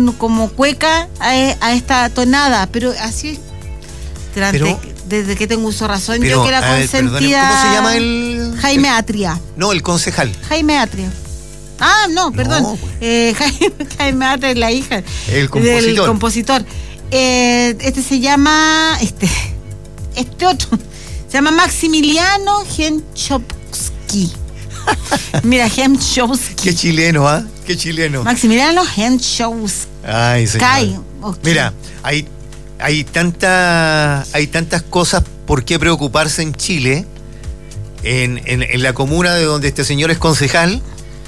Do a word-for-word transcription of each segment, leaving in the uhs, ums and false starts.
un como cueca a, a esta tonada, pero así es. Pero, desde que tengo uso razón, pero, yo que la consentida. Ver, ¿cómo se llama el? Jaime Atria. No, el concejal. Jaime Atria. Ah, no, perdón. No, pues. eh, Jaime, Jaime Atria es la hija. El compositor. Del compositor. Eh, este se llama. Este. Este otro. Se llama Maximiliano Henschowski. Mira, Henschowski. Qué chileno, ¿ah? ¿eh? Qué chileno. Maximiliano Henschowski. Ay, señor. Okay. Mira, hay. Hay, tanta, hay tantas cosas por qué preocuparse en Chile, en, en, en la comuna de donde este señor es concejal,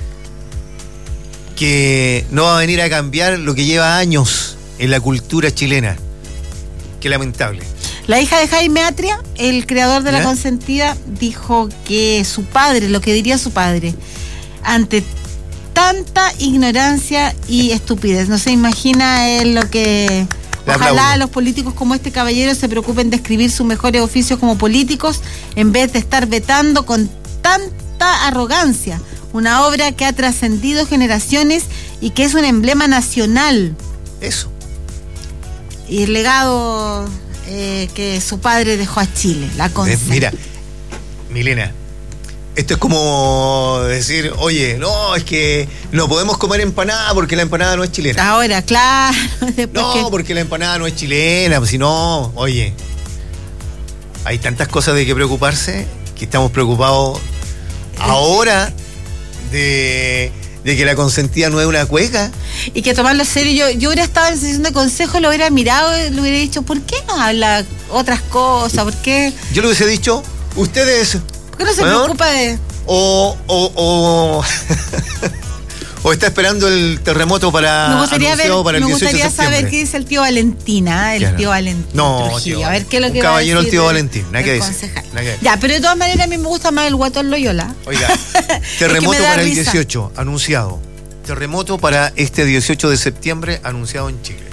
que no va a venir a cambiar lo que lleva años en la cultura chilena. Qué lamentable. La hija de Jaime Atria, el creador de ¿Ya? La consentida, dijo que su padre, lo que diría su padre, ante tanta ignorancia y estupidez, no se imagina él lo que... Ojalá los políticos como este caballero se preocupen de escribir sus mejores oficios como políticos en vez de estar vetando con tanta arrogancia una obra que ha trascendido generaciones y que es un emblema nacional. Eso. Y el legado eh, que su padre dejó a Chile, la consentida. Mira, Milena, esto es como decir, oye, no, es que no podemos comer empanada porque la empanada no es chilena. Ahora, claro. No, que... porque la empanada no es chilena, pues si no, oye, hay tantas cosas de que preocuparse que estamos preocupados ahora de, de que la consentida no es una cueca. Y que tomarlo serio, yo, yo hubiera estado en sesión de consejo, lo hubiera mirado y le hubiera dicho, ¿por qué no habla otras cosas? ¿Por qué? Yo le hubiese dicho, ustedes... ¿Por qué no se ¿Bueno? preocupa de...? O... o, o O está esperando el terremoto para me gustaría ver, para el me dieciocho gustaría de septiembre. saber qué dice el tío Valentín, ¿eh? el claro. tío Valentín. No, Trujillo. tío, a ver qué es lo un que caballero va a decir el tío del, Valentín, nada que decir. Ya, pero de todas maneras a mí me gusta más el Guatón Loyola. Oiga, terremoto es que para el risa. dieciocho, anunciado. Terremoto para este dieciocho de septiembre, anunciado en Chile.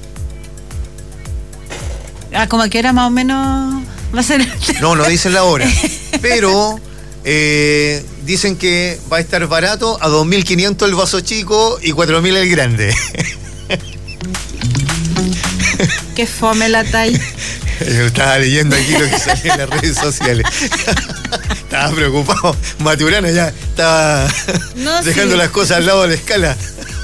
Ah, como a qué hora más o menos va a ser. No, no dicen la hora, pero eh, dicen que va a estar barato, a dos mil quinientos el vaso chico y cuatro mil el grande. Qué fome la talla. Yo estaba leyendo aquí lo que sale en las redes sociales. Estaba preocupado. Maturana ya estaba no, dejando sí. las cosas al lado de la escala.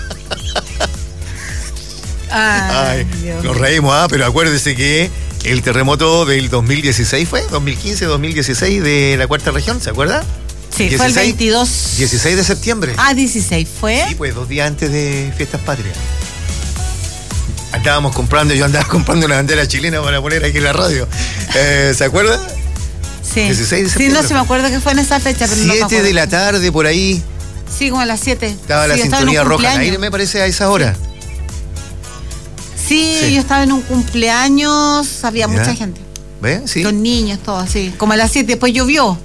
Ay, Ay, nos reímos, ¿ah? Pero acuérdese que el terremoto del dos mil dieciséis fue, dos mil quince, dos mil dieciséis de la cuarta región, ¿se acuerda? Sí, dieciséis, fue el veintidós. dieciséis de septiembre. Ah, dieciséis, ¿fue? Sí, pues dos días antes de Fiestas Patrias. Andábamos comprando, yo andaba comprando una bandera chilena para poner aquí en la radio. Eh, ¿Se acuerda? Sí. dieciséis de septiembre. Sí, no se me acuerdo que fue en esa fecha, pero siete no me de la tarde, por ahí. Sí, como a las siete. Estaba sí, la sintonía roja. Ahí me parece a esa hora. Sí, sí, yo estaba en un cumpleaños, había ¿Ya? mucha gente. ¿Ve? Sí. Con niños, todo así. Como a las siete, después llovió.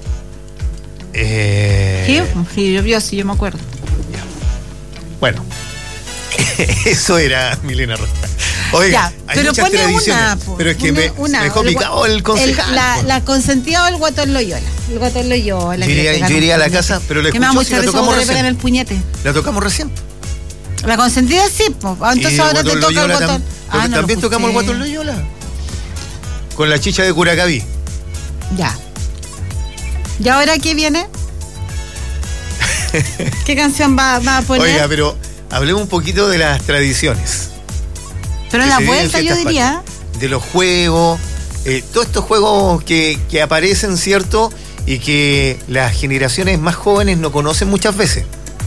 Eh... ¿Sí? Sí, llovió, sí, yo me acuerdo. Ya. Bueno. Eso era Milena Rosa. Oiga, ya, pero pone una, po, pero es que una, me, una, me dejó picado el, el concejal. El, la, la consentida o el Guatón Loyola. El Guatón Loyola. Yo iría, yo iría a la casa, pero le escucho si la tocamos recién. El puñete. La tocamos recién. La consentida sí, pues. Entonces ahora te toca el Guatón. Tam, ah, no también tocamos el Guatón Loyola. Con la chicha de Curacaví. Ya. ¿Y ahora qué viene? ¿Qué canción va, va a poner? Oiga, pero hablemos un poquito de las tradiciones. Pero en la vuelta yo diría. De los juegos, eh, todos estos juegos que, que aparecen, ¿cierto? Y que las generaciones más jóvenes no conocen muchas veces.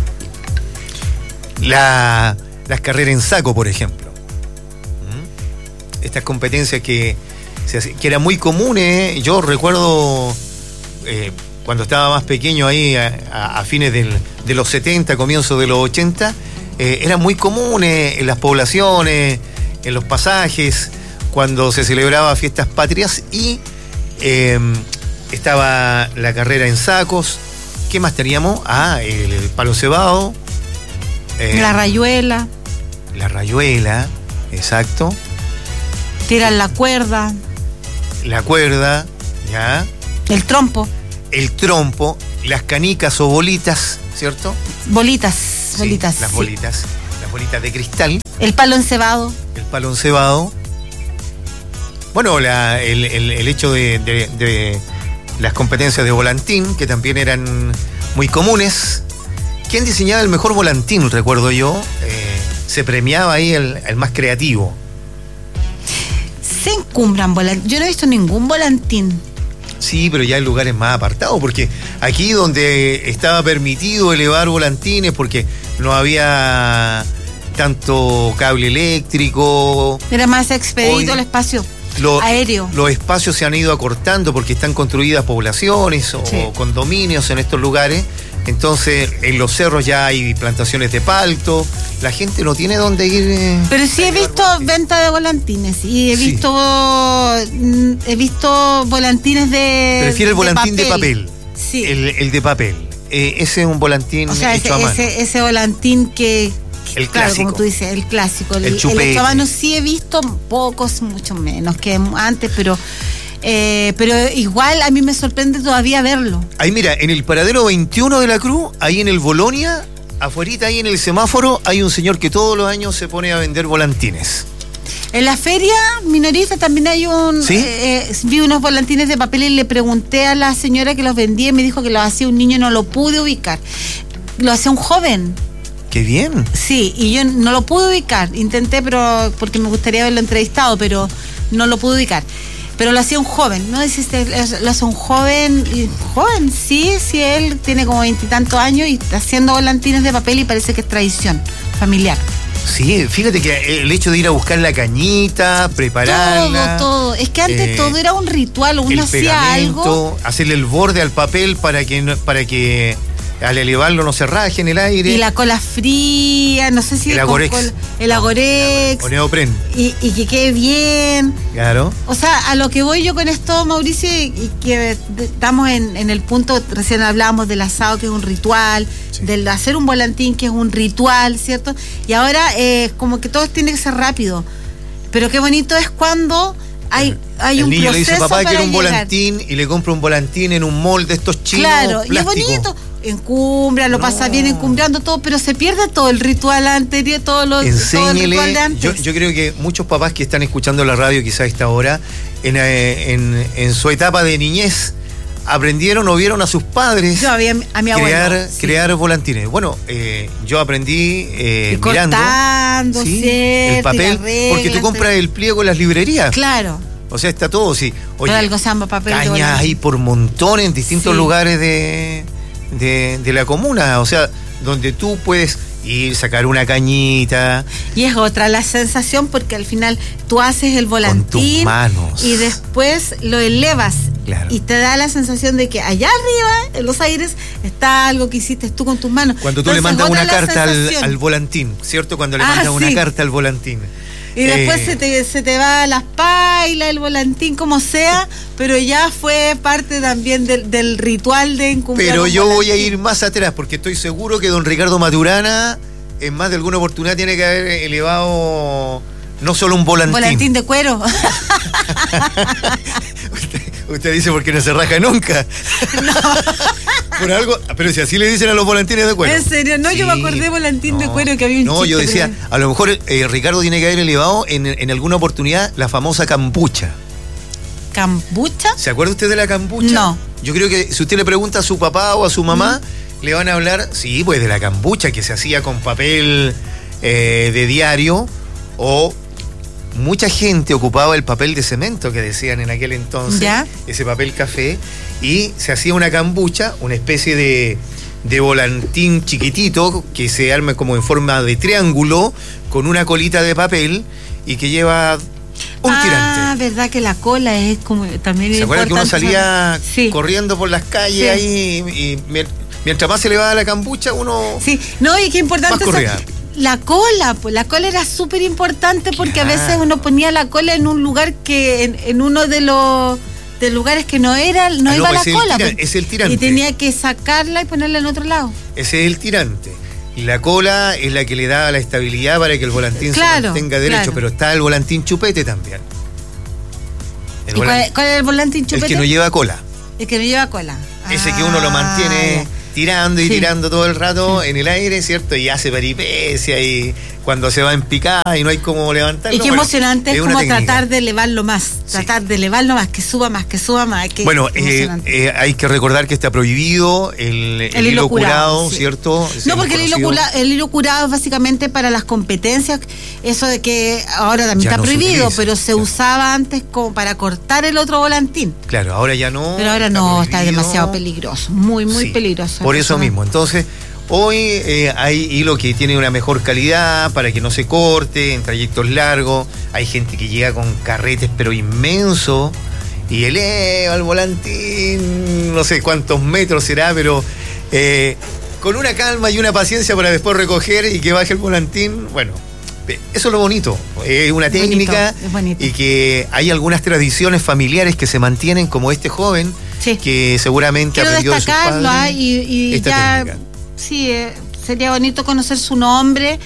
La, las carreras en saco, por ejemplo. ¿Mm? Estas competencias que, que eran muy comunes. Yo recuerdo eh, cuando estaba más pequeño ahí a, a, a fines del, de los setenta, comienzos de los ochenta, eh, eran muy comunes en las poblaciones, en los pasajes, cuando se celebraba fiestas patrias y eh, estaba la carrera en sacos. ¿Qué más teníamos? Ah, el, el palo cebado. Eh, la rayuela. La rayuela, exacto. Tirar la cuerda. La cuerda, ya. El trompo. El trompo, las canicas o bolitas, ¿cierto? Bolitas, sí, bolitas. Las sí. bolitas, las bolitas de cristal. El palo encebado. El palo encebado. Bueno, la, el, el, el hecho de, de, de las competencias de volantín, que también eran muy comunes. ¿Quién diseñaba el mejor volantín? Recuerdo yo. Eh, se premiaba ahí el, el más creativo. Se encumbran volantines. Yo no he visto ningún volantín. Sí, pero ya en lugares más apartados, porque aquí donde estaba permitido elevar volantines, porque no había tanto cable eléctrico. Era más expedito Hoy, el espacio lo, aéreo. Los espacios se han ido acortando porque están construidas poblaciones o sí. condominios en estos lugares. Entonces, en los cerros ya hay plantaciones de palto. La gente no tiene dónde ir. Eh, Pero sí he visto volantines. Venta de volantines. Y he sí. visto he visto volantines de. Prefiere el volantín de papel. De papel. Sí. El, el de papel. Eh, ese es un volantín o sea, hecho ese, a mano. Ese, ese volantín que. El claro, clásico. como tú dices, el clásico. El, el, el hecho a mano sí he visto pocos, mucho menos que antes, pero. Eh, pero igual a mí me sorprende todavía verlo. Ahí mira, en el paradero veintiuno de la Cruz, ahí en el Bolonia, afuerita ahí en el semáforo, hay un señor que todos los años se pone a vender volantines. En la feria minorista también hay un... ¿Sí? Eh, vi unos volantines de papel y le pregunté a la señora que los vendía y me dijo que los hacía un niño y no lo pude ubicar. Lo hacía un joven. ¡Qué bien! Sí, y yo no lo pude ubicar. Intenté, pero porque me gustaría haberlo entrevistado, pero no lo pude ubicar. Pero lo hacía un joven, ¿no? Deciste, lo hace un joven, y, joven, sí, sí, él tiene como veintitantos años y está haciendo volantines de papel y parece que es tradición familiar. Sí, fíjate que el hecho de ir a buscar la cañita, prepararla. Todo, todo. Es que antes eh, todo era un ritual, uno hacía algo. Hacerle el borde al papel para que, para que al elevarlo no se raje en el aire. Y la cola fría, no sé si... El agorex. Cola, el agorex. O neopren. Y, y que quede bien. Claro. O sea, a lo que voy yo con esto, Mauricio, y que estamos en, en el punto, recién hablábamos del asado, que es un ritual, sí. del hacer un volantín, que es un ritual, ¿cierto? Y ahora eh, como que todo tiene que ser rápido. Pero qué bonito es cuando... Hay, hay el un niño le dice, papá, quiero un llegar. volantín, y le compra un volantín en un molde de estos chinos. Claro, plástico. Y es bonito. Encumbra, lo no. pasa bien encumbrando todo, pero se pierde todo el ritual anterior, todo, lo, todo el ritual de antes. Yo, yo creo que muchos papás que están escuchando la radio quizá a esta hora, en, en, en su etapa de niñez, aprendieron o vieron a sus padres yo había, a mi abuelo, crear, sí. crear volantines. Bueno, eh, yo aprendí eh, y mirando cortando, ¿sí? cierto, el papel, regla, porque tú compras el pliego en las librerías. Claro. O sea, está todo, sí. Oye, pero algo se llama papel cañas ahí por montones en distintos sí. lugares de, de, de la comuna. O sea, donde tú puedes ir, sacar una cañita. Y es otra la sensación, porque al final tú haces el volantín con tus manos. Y después lo elevas. Claro. Y te da la sensación de que allá arriba, en los aires, está algo que hiciste tú con tus manos. Cuando tú Entonces, le mandas una carta al, al al volantín, ¿cierto? Cuando le ah, mandas sí. una carta al volantín. Y después eh, se, te, se te va las pailas, el volantín, como sea, pero ya fue parte también del, del ritual de encumbrar. Pero yo volantín. voy a ir más atrás, porque estoy seguro que don Ricardo Maturana, en más de alguna oportunidad, tiene que haber elevado no solo un volantín. Volantín de cuero. usted, usted dice porque no se raja nunca. No. Por algo, pero si así le dicen a los volantines de cuero. ¿En serio? No, sí. Yo me acordé volantín no, de cuero que había un No, chiste, yo decía, pero... a lo mejor eh, Ricardo tiene que haber elevado en, en alguna oportunidad la famosa cambucha. ¿Cambucha? ¿Se acuerda usted de la cambucha? No. Yo creo que si usted le pregunta a su papá o a su mamá, mm. le van a hablar, sí, pues de la cambucha que se hacía con papel eh, de diario, o mucha gente ocupaba el papel de cemento que decían en aquel entonces, ¿ya? Ese papel café, y se hacía una cambucha, una especie de, de volantín chiquitito que se arma como en forma de triángulo con una colita de papel y que lleva un ah, tirante. Ah, verdad que la cola es como también ¿Se acuerdan que uno salía sí. corriendo por las calles sí. ahí y mientras más se le va la cambucha uno sí, no, y qué importante más corría. La cola, pues la cola era súper importante porque claro. A veces uno ponía la cola en un lugar que, en, en uno de los de lugares que no era, no ah, iba no, la cola. Tira, pues, es el tirante. Y tenía que sacarla y ponerla en otro lado. Ese es el tirante. Y la cola es la que le da la estabilidad para que el volantín claro, se mantenga derecho, claro. Pero está el volantín chupete también. El ¿Y volantín, cuál, cuál es el volantín chupete? El que no lleva cola. El que no lleva cola. Ese ah, que uno lo mantiene tirando y sí. tirando todo el rato sí. en el aire, ¿cierto? Y hace peripecia y cuando se va en picada y no hay cómo levantarlo. Y qué bueno, emocionante es, es como técnica. tratar de elevarlo más, tratar sí. de elevarlo más, que suba más, que suba más. Que bueno, eh, eh, hay que recordar que está prohibido el, el, el hilo, hilo curado, curado sí. ¿cierto? No, porque el hilo, cura, el hilo curado es básicamente para las competencias, eso de que ahora también ya está no prohibido, se pero se claro. usaba antes como para cortar el otro volantín. Claro, ahora ya no. Pero ahora está no, prohibido. Está demasiado peligroso, muy, muy sí, peligroso. Por eso mismo, entonces... Hoy eh, hay hilo que tiene una mejor calidad para que no se corte en trayectos largos. Hay gente que llega con carretes pero inmenso y eleva el volantín, no sé cuántos metros será, pero eh, con una calma y una paciencia para después recoger y que baje el volantín. Bueno, eso es lo bonito, es una técnica bonito, es bonito. Y que hay algunas tradiciones familiares que se mantienen, como este joven sí. que seguramente Quiero aprendió de sus padres y, y esta ya... técnica. Sí, eh, sería bonito conocer su nombre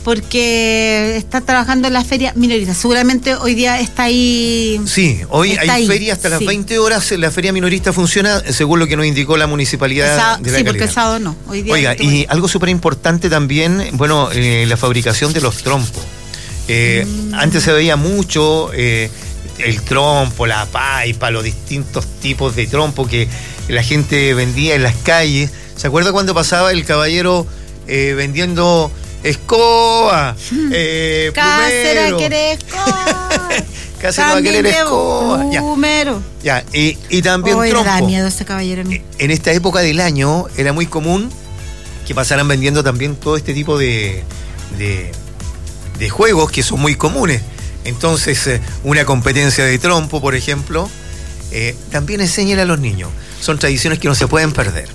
porque está trabajando en la feria minorista. Seguramente hoy día está ahí. Sí, hoy hay ahí. feria hasta las sí. veinte horas. La feria minorista funciona según lo que nos indicó la municipalidad sábado, de la Sí, calidad. porque el sábado no. Hoy día Oiga, y algo súper importante también, bueno, eh, la fabricación de los trompos. Eh, mm. Antes se veía mucho eh, el trompo, la paipa, los distintos tipos de trompo que la gente vendía en las calles. ¿Se acuerda cuando pasaba el caballero eh, vendiendo escoba? Eh, Cáceres quiere escoba. Cáceres va a querer escoba. Plumero. Ya, ya y, y también oh, trompo. Da miedo ese caballero. En esta época del año era muy común que pasaran vendiendo también todo este tipo de, de, de juegos que son muy comunes. Entonces, eh, una competencia de trompo, por ejemplo, eh, también enseñan a los niños. Son tradiciones que no se pueden perder.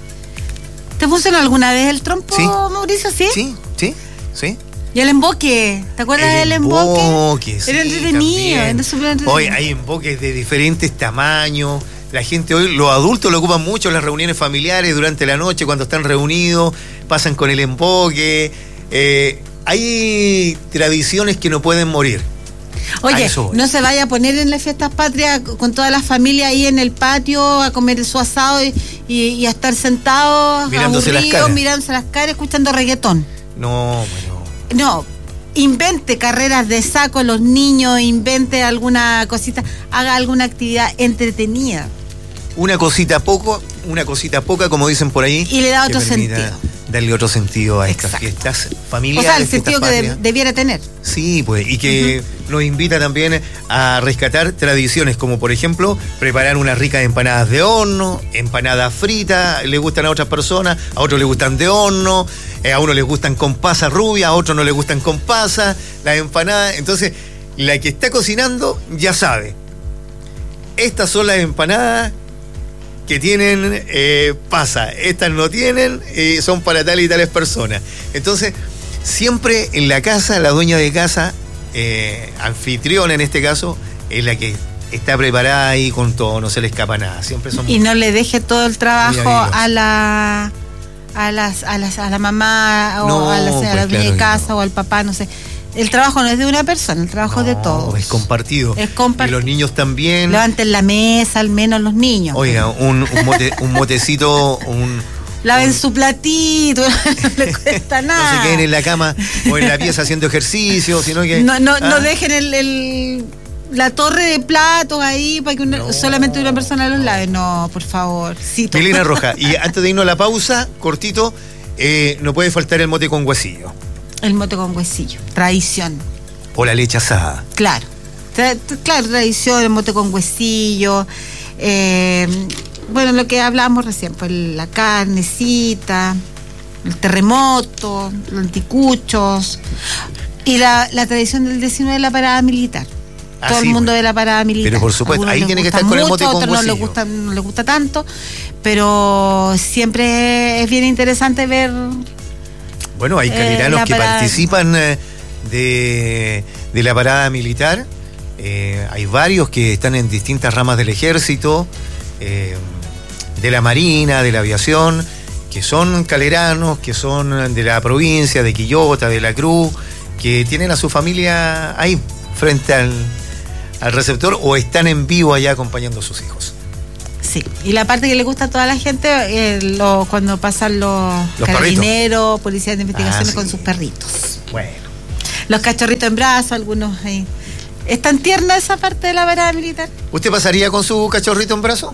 ¿Te funcionó alguna vez el trompo, sí. Mauricio? Sí, sí, sí, sí. ¿Y el emboque? ¿Te acuerdas el del emboque? emboque? Sí, era entretenido, era súper entretenido. Hoy hay emboques de diferentes tamaños. La gente hoy, los adultos lo ocupan mucho en las reuniones familiares durante la noche, cuando están reunidos, pasan con el emboque. Eh, hay tradiciones que no pueden morir. Oye, no se vaya a poner en las fiestas patrias con toda la familia ahí en el patio a comer su asado y, y, y a estar sentados, mirándose las caras. mirándose las caras, escuchando reggaetón. No, bueno. No, invente carreras de saco a los niños, invente alguna cosita, haga alguna actividad entretenida. Una cosita poco, una cosita poca, como dicen por ahí. Y le da otro sentido. Darle otro sentido a estas Exacto. fiestas familiares. O sea, el sentido que de, debiera tener. Sí, pues, y que uh-huh. nos invita también a rescatar tradiciones, como por ejemplo, preparar unas ricas empanadas de horno, empanadas fritas, le gustan a otras personas, a otros les gustan de horno, eh, a unos les gustan con pasa rubia, a otros no les gustan con pasa, las empanadas. Entonces, la que está cocinando ya sabe. Estas son las empanadas que tienen eh, pasa, estas no tienen, eh, son para tal y tales personas. Entonces, siempre en la casa, la dueña de casa, eh, anfitriona en este caso, es la que está preparada ahí con todo, no se le escapa nada. Siempre son y no le deje todo el trabajo a la a las a las a la mamá o no, a la, a la pues dueña claro de casa no. o al papá, no sé. El trabajo no es de una persona, el trabajo no, es de todos. Es compartido. Es compartido. Y los niños también. Levanten la mesa, al menos los niños. Oiga, un, un, mote, un motecito, un... Laven un, su platito, no le cuesta nada. No se queden en la cama o en la pieza haciendo ejercicio, sino que... No, no, ¿ah? no dejen el, el, la torre de platos ahí para que una, no. solamente una persona los lave. No, por favor. Cito. Milena Roja, y antes de irnos a la pausa, cortito, eh, no puede faltar el mote con huesillo. El mote con huesillo, tradición. O la leche asada. Claro, Tra- claro, tradición, el mote con huesillo. Eh, bueno, lo que hablábamos recién, pues la carnecita, el terremoto, los anticuchos. Y la, la tradición del diecinueve de la parada militar. Ah, Todo sí, el mundo bueno. de la parada militar. Pero por supuesto, ahí tiene que estar con el mote con huesillo. A otros no les gusta, no les gusta tanto, pero siempre es bien interesante ver. Bueno, hay caleranos eh, que parada... participan eh, de, de la parada militar. Eh, hay varios que están en distintas ramas del ejército, eh, de la marina, de la aviación, que son caleranos, que son de la provincia, de Quillota, de la Cruz, que tienen a su familia ahí, frente al, al receptor, o están en vivo allá acompañando a sus hijos. Sí, y la parte que le gusta a toda la gente, eh, lo, cuando pasan los, los carabineros, policías de investigaciones ah, sí. con sus perritos. Bueno. los cachorritos en brazos, algunos ahí. ¿Es tan tierna esa parte de la parada militar? ¿Usted pasaría con su cachorrito en brazo?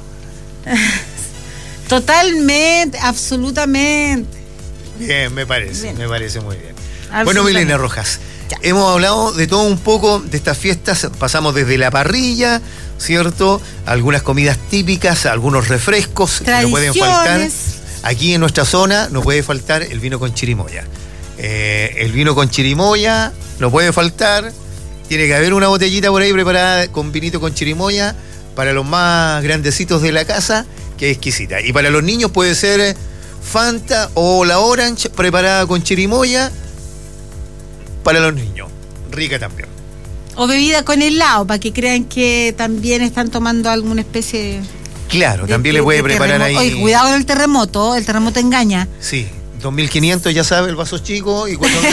Totalmente, absolutamente. Bien, me parece, bien. me parece muy bien. Bueno, Milena Rojas, ya. Hemos hablado de todo un poco de estas fiestas, pasamos desde la parrilla, ¿cierto? Algunas comidas típicas, algunos refrescos que no pueden faltar. Aquí en nuestra zona no puede faltar el vino con chirimoya. Eh, el vino con chirimoya no puede faltar. Tiene que haber una botellita por ahí preparada con vinito con chirimoya para los más grandecitos de la casa, que es exquisita. Y para los niños puede ser Fanta o la Orange preparada con chirimoya para los niños. Rica también. O bebida con helado, para que crean que también están tomando alguna especie de... Claro, de, también de, le puede de preparar terremoto. ahí... Oye, cuidado con el terremoto, el terremoto engaña. Sí, dos mil quinientos, ya sabe, el vaso chico y cuando...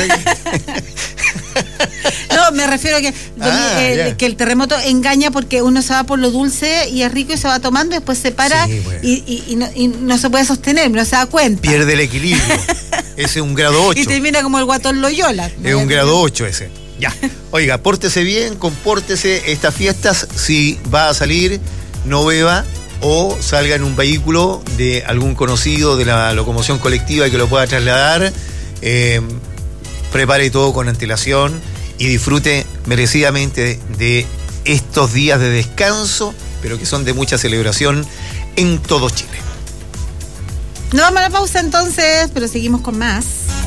No, me refiero a que, ah, eh, que el terremoto engaña porque uno se va por lo dulce y es rico y se va tomando y después se para sí, bueno. y, y, y, no, y no se puede sostener, no se da cuenta. Pierde el equilibrio. Ese es un grado ocho. Y termina como el guatón Loyola. Es un grado ocho ese. Ya. Oiga, pórtese bien, compórtese estas fiestas. Si va a salir, no beba o salga en un vehículo de algún conocido de la locomoción colectiva que lo pueda trasladar. Eh, prepare todo con antelación y disfrute merecidamente de estos días de descanso, pero que son de mucha celebración en todo Chile. Nos vamos a la pausa entonces, pero seguimos con más.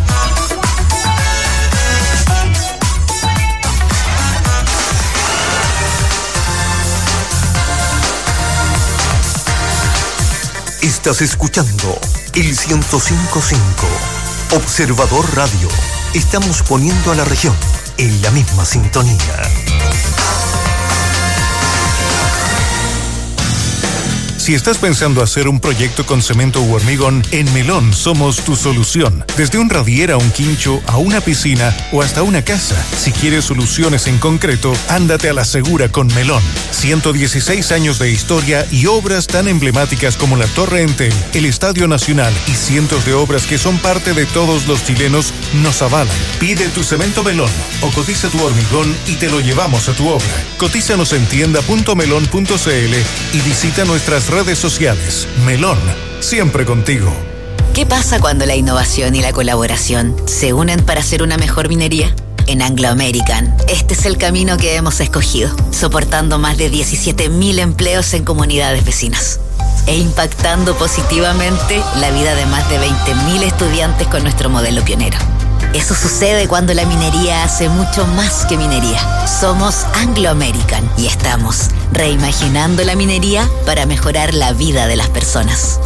Estás escuchando el ciento cinco punto cinco. Observador Radio. Estamos poniendo a la región en la misma sintonía. Si estás pensando hacer un proyecto con cemento u hormigón, en Melón somos tu solución. Desde un radier a un quincho, a una piscina o hasta una casa. Si quieres soluciones en concreto, ándate a la segura con Melón. ciento dieciséis años de historia y obras tan emblemáticas como la Torre Entel, el Estadio Nacional y cientos de obras que son parte de todos los chilenos nos avalan. Pide tu cemento Melón o cotiza tu hormigón y te lo llevamos a tu obra. Cotízanos en tienda punto melón punto c l y visita nuestras redes sociales. Melón, siempre contigo. ¿Qué pasa cuando la innovación y la colaboración se unen para hacer una mejor minería? En Anglo American, este es el camino que hemos escogido, soportando más de diecisiete mil empleos en comunidades vecinas e impactando positivamente la vida de más de veinte mil estudiantes con nuestro modelo pionero. Eso sucede cuando la minería hace mucho más que minería. Somos Anglo American y estamos reimaginando la minería para mejorar la vida de las personas.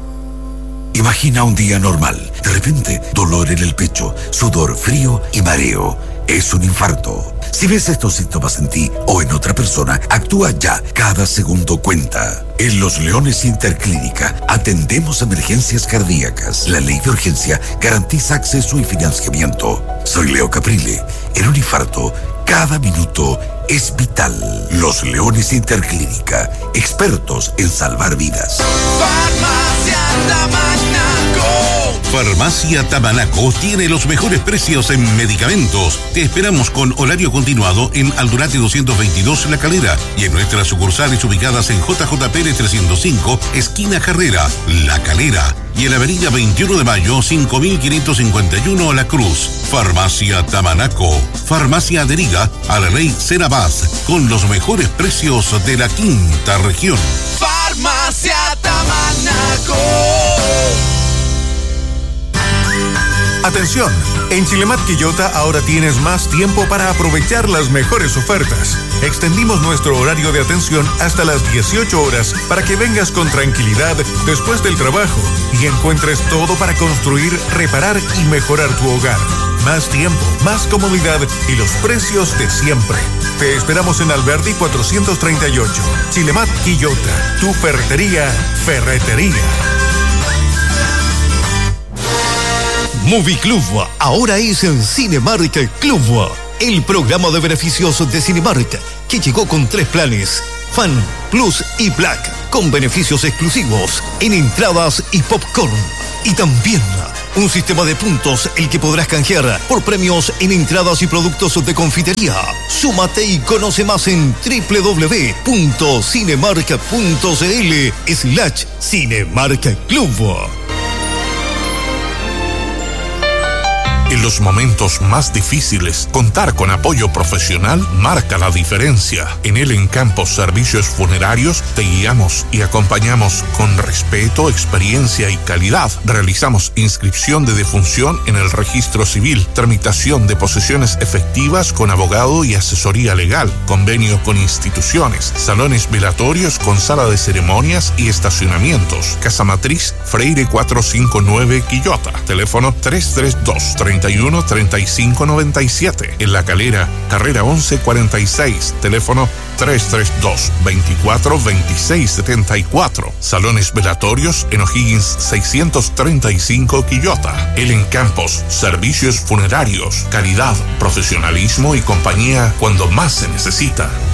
Imagina un día normal. De repente, dolor en el pecho, sudor frío y mareo. Es un infarto. Si ves estos síntomas en ti o en otra persona, actúa ya. Cada segundo cuenta. En Los Leones Interclínica atendemos emergencias cardíacas. La ley de urgencia garantiza acceso y financiamiento. Soy Leo Caprile. En un infarto, cada minuto es vital. Los Leones Interclínica, expertos en salvar vidas. Farmacia Tamanaco. Farmacia Tamanaco tiene los mejores precios en medicamentos. Te esperamos con horario continuado en Aldurate doscientos veintidós La Calera y en nuestras sucursales ubicadas en J J Pérez trescientos cinco, esquina Carrera, La Calera, y en la avenida veintiuno de mayo, cinco mil quinientos cincuenta y uno La Cruz. Farmacia Tamanaco, farmacia adherida a la ley Senabaz, con los mejores precios de la quinta región. Farmacia Tamanaco. Atención, en Chilemat Quillota ahora tienes más tiempo para aprovechar las mejores ofertas. Extendimos nuestro horario de atención hasta las dieciocho horas para que vengas con tranquilidad después del trabajo y encuentres todo para construir, reparar y mejorar tu hogar. Más tiempo, más comodidad y los precios de siempre. Te esperamos en Alberdi cuatrocientos treinta y ocho. Chilemat Quillota, tu ferretería, ferretería. Movie Club ahora es en Cinemark Club, el programa de beneficios de Cinemark que llegó con tres planes: Fan, Plus y Black, con beneficios exclusivos en entradas y popcorn. Y también un sistema de puntos el que podrás canjear por premios en entradas y productos de confitería. Súmate y conoce más en doble u doble u doble u punto cinemarca punto c l slash Cinemarca Club. En los momentos más difíciles, contar con apoyo profesional marca la diferencia. En el Encampos Servicios Funerarios te guiamos y acompañamos con respeto, experiencia y calidad. Realizamos inscripción de defunción en el registro civil, tramitación de posesiones efectivas con abogado y asesoría legal, convenio con instituciones, salones velatorios con sala de ceremonias y estacionamientos. Casa Matriz, Freire cuatrocientos cincuenta y nueve, Quillota. Teléfono tres tres dos, treinta y uno, treinta y cinco, noventa y siete. En La Calera, carrera once cuarenta y seis. Teléfono tres tres dos, veinticuatro, veintiséis, setenta y cuatro. Salones velatorios en O'Higgins seiscientos treinta y cinco, Quillota. El Encampos Servicios Funerarios. Calidad, profesionalismo y compañía cuando más se necesita.